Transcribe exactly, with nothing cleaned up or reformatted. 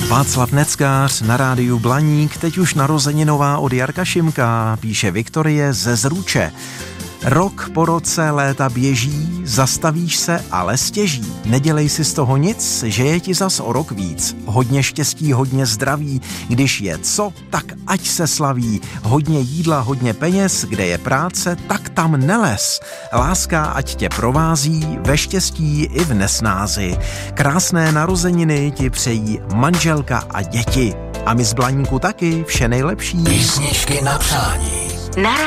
Václav Neckář na rádiu Blaník, teď už narozeninová od Jarka Šimka, píše Viktorie ze Zruče. Rok po roce léta běží, zastavíš se, ale stěží. Nedělej si z toho nic, že je ti zas o rok víc. Hodně štěstí, hodně zdraví, když je co, tak ať se slaví. Hodně jídla, hodně peněz, kde je práce, tak tam neles. Láska ať tě provází, ve štěstí i v nesnázi. Krásné narozeniny ti přejí manželka a děti. A my z Blaníku taky vše nejlepší. Písničky na přání.